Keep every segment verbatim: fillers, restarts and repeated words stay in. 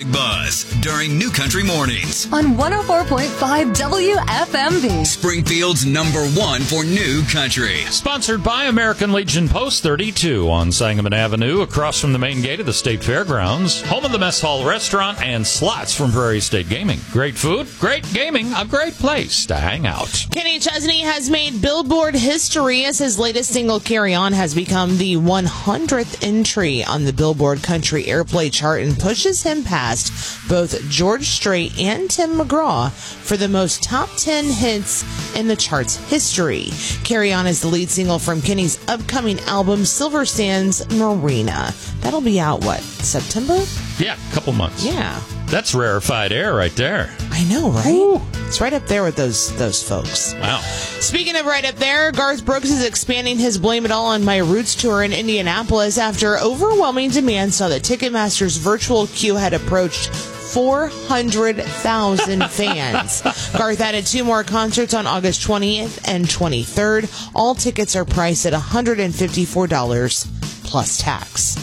Buzz during New Country Mornings on one oh four point five W F M V. Springfield's number one for New Country. Sponsored by American Legion Post thirty-two on Sangamon Avenue, across from the main gate of the State Fairgrounds, home of the Mess Hall Restaurant and slots from Prairie State Gaming. Great food, great gaming, a great place to hang out. Kenny Chesney has made Billboard history as his latest single, Carry On, has become the one hundredth entry on the Billboard Country Airplay chart and pushes him past both George Strait and Tim McGraw for the most top ten hits in the chart's history. Carry On is the lead single from Kenny's upcoming album, Silver Sands Marina. That'll be out, what, September? Yeah, a couple months. Yeah. That's rarefied air right there. I know, right? Ooh. It's right up there with those those folks. Wow. Speaking of right up there, Garth Brooks is expanding his Blame It All on My Roots tour in Indianapolis after overwhelming demand saw that Ticketmaster's virtual queue had approached four hundred thousand fans. Garth added two more concerts on August twentieth and twenty-third. All tickets are priced at one hundred fifty-four dollars plus tax.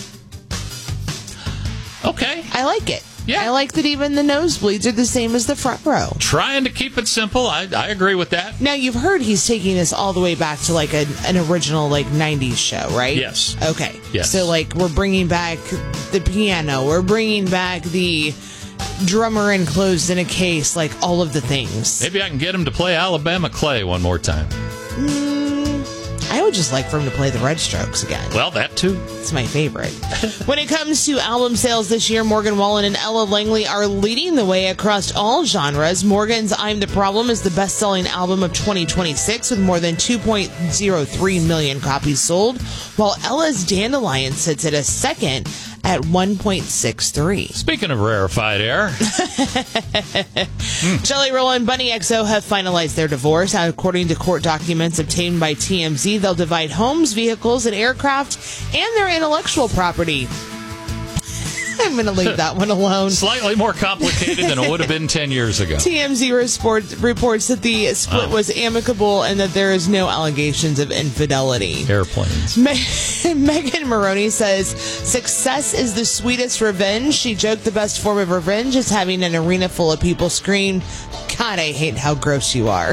Okay. I like it. Yeah. I like that even the nosebleeds are the same as the front row. Trying to keep it simple. I, I agree with that. Now, you've heard he's taking this all the way back to like a, an original like nineties show, right? Yes. Okay. Yes. So like we're bringing back the piano. We're bringing back the drummer enclosed in a case, like all of the things. Maybe I can get him to play Alabama Clay one more time. Mm, I would just like for him to play the Red Strokes again. Well, that too. It's my favorite. When it comes to album sales this year, Morgan Wallen and Ella Langley are leading the way across all genres. Morgan's I'm the Problem is the best-selling album of twenty twenty-six with more than two point oh three million copies sold, while Ella's Dandelion sits at a second at one point six three. Speaking of rarefied air. mm. Jelly Roll and Bunny X O have finalized their divorce. According to court documents obtained by T M Z, they'll divide homes, vehicles, and aircraft and their intellectual property. I'm going to leave that one alone. Slightly more complicated than it would have been ten years ago. T M Z report, reports that the split oh. was amicable and that there is no allegations of infidelity. Airplanes. Me- Megan Maroney says, success is the sweetest revenge. She joked the best form of revenge is having an arena full of people scream, God, I hate how gross you are.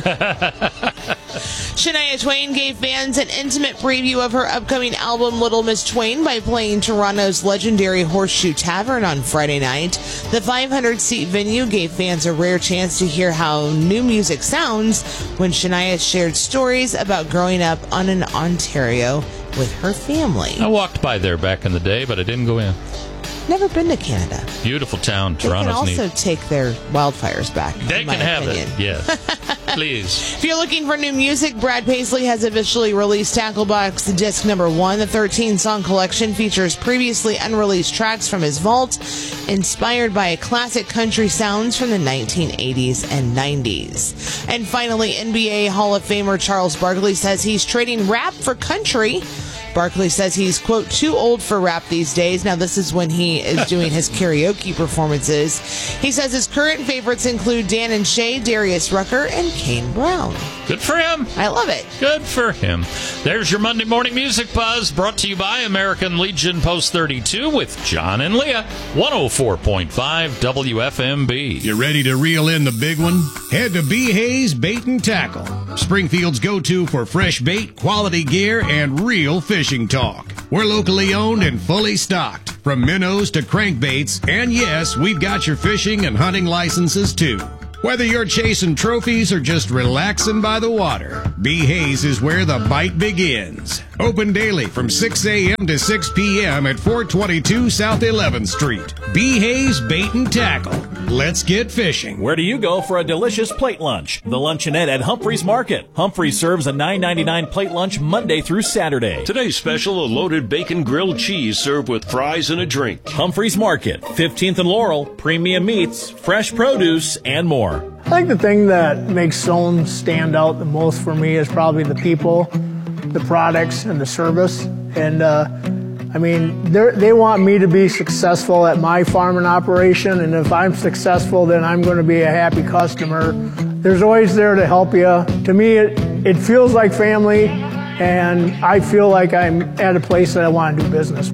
Shania Twain gave fans an intimate preview of her upcoming album, Little Miss Twain, by playing Toronto's legendary Horseshoe Tavern on Friday night. The five hundred seat venue gave fans a rare chance to hear how new music sounds when Shania shared stories about growing up on an Ontario with her family. I walked by there back in the day, but I didn't go in. Never been to Canada. Beautiful town. They Toronto's neat. They can also neat. take their wildfires back. They in my can have opinion. it. Yes. Please. If you're looking for new music, Brad Paisley has officially released Tacklebox Disc Number One. The thirteen-song collection features previously unreleased tracks from his vault, inspired by classic country sounds from the nineteen eighties and nineties. And finally, N B A Hall of Famer Charles Barkley says he's trading rap for country. Barkley says he's, quote, too old for rap these days. Now, this is when he is doing his karaoke performances. He says his current favorites include Dan and Shay, Darius Rucker, and Kane Brown. Good for him. I love it. Good for him. There's your Monday Morning Music Buzz, brought to you by American Legion Post thirty-two with John and Leah, one oh four point five W F M B. You ready to reel in the big one? Head to B. Hayes Bait and Tackle, Springfield's go-to for fresh bait, quality gear, and real fishing talk. We're locally owned and fully stocked, from minnows to crankbaits, and yes, we've got your fishing and hunting licenses too. Whether you're chasing trophies or just relaxing by the water, B. Hayes is where the bite begins. Open daily from six a.m. to six p.m. at four twenty-two South eleventh Street. B. Hayes Bait and Tackle. Let's get fishing. Where do you go for a delicious plate lunch? The Luncheonette at Humphreys Market. Humphreys serves a nine ninety-nine plate lunch Monday through Saturday. Today's special, a loaded bacon grilled cheese served with fries and a drink. Humphreys Market, fifteenth and Laurel, premium meats, fresh produce, and more. I think the thing that makes Zone stand out the most for me is probably the people, the products, and the service. And uh, I mean, they want me to be successful at my farming operation, and if I'm successful, then I'm going to be a happy customer. There's always there to help you. To me, it, it feels like family, and I feel like I'm at a place that I want to do business.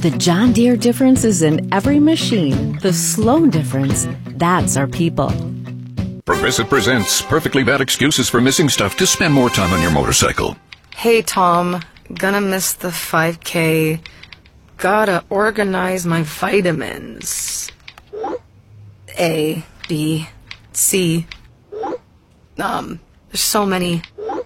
The John Deere difference is in every machine. The Sloan difference, that's our people. Progressive presents Perfectly Bad Excuses for Missing Stuff to spend more time on your motorcycle. Hey, Tom. Gonna miss the five K. Gotta organize my vitamins. A, B, C. Um, there's so many.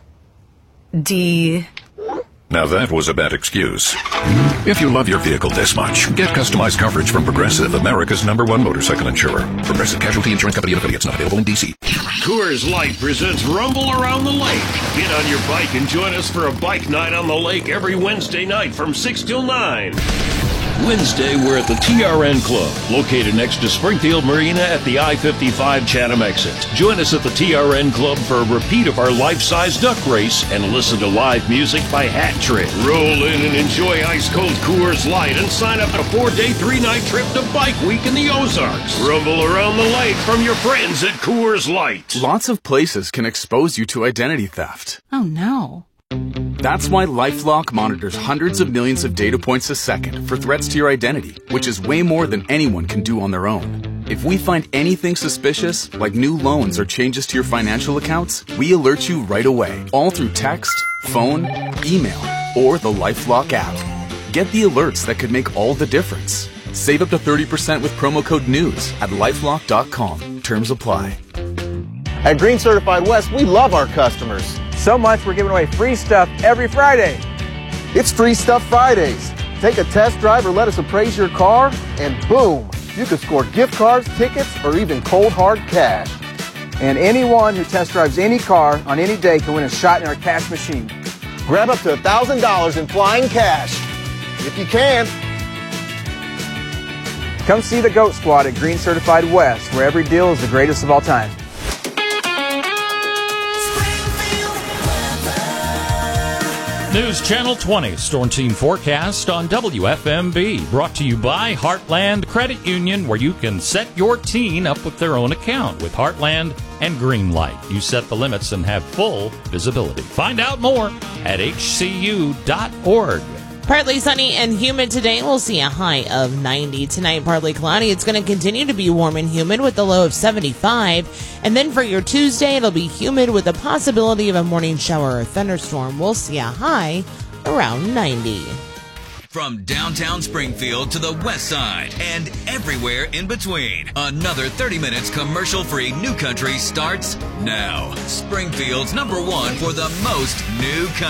D. Now that was a bad excuse. If you love your vehicle this much, get customized coverage from Progressive, America's number one motorcycle insurer. Progressive Casualty Insurance Company and affiliates, not available in D C. Coors Light presents Rumble Around the Lake. Get on your bike and join us for a bike night on the lake every Wednesday night from six till nine. Wednesday, we're at the T R N Club, located next to Springfield Marina at the I fifty-five Chatham exit. Join us at the T R N Club for a repeat of our life-size duck race and listen to live music by Hat Trick. Roll in and enjoy ice-cold Coors Light and sign up for a four-day, three-night trip to Bike Week in the Ozarks. Rumble around the lake from your friends at Coors Light. Lots of places can expose you to identity theft. Oh, no. That's why LifeLock monitors hundreds of millions of data points a second for threats to your identity, which is way more than anyone can do on their own. If we find anything suspicious, like new loans or changes to your financial accounts, we alert you right away, all through text, phone, email, or the LifeLock app. Get the alerts that could make all the difference. Save up to thirty percent with promo code NEWS at lifelock dot com. Terms apply. At Green Certified West, we love our customers. So much we're giving away free stuff every Friday. It's Free Stuff Fridays. Take a test drive or let us appraise your car, and boom, you could score gift cards, tickets, or even cold hard cash. And anyone who test drives any car on any day can win a shot in our cash machine. Grab up to one thousand dollars in flying cash, if you can. Come see the GOAT Squad at Green Certified West, where every deal is the greatest of all time. News Channel twenty Storm Team Forecast on W F M B. Brought to you by Heartland Credit Union, where you can set your teen up with their own account with Heartland and Greenlight. You set the limits and have full visibility. Find out more at H C U dot org. Partly sunny and humid today. We'll see a high of ninety. Tonight, partly cloudy. It's going to continue to be warm and humid with a low of seventy-five. And then for your Tuesday, it'll be humid with a possibility of a morning shower or thunderstorm. We'll see a high around ninety. From downtown Springfield to the west side and everywhere in between, another thirty minutes commercial-free New Country starts now. Springfield's number one for the most new country.